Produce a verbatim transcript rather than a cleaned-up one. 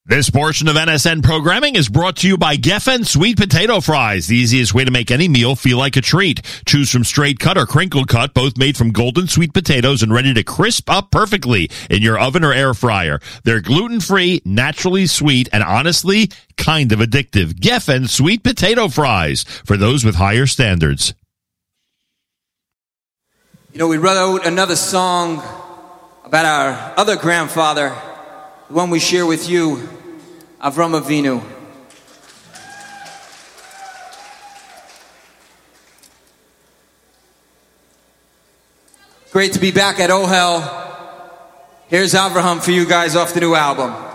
This portion of N S N programming is brought to you by Geffen Sweet Potato Fries, the easiest way to make any meal feel like a treat. Choose from straight cut or crinkled cut, both made from golden sweet potatoes and ready to crisp up perfectly in your oven or air fryer. They're gluten-free, naturally sweet, and honestly, kind of addictive. Geffen Sweet Potato Fries, for those with higher standards. You know, we wrote another song about our other grandfather, the one we share with you, Avram Avinu. Great to be back at Ohel. Here's Avraham for you guys off the new album.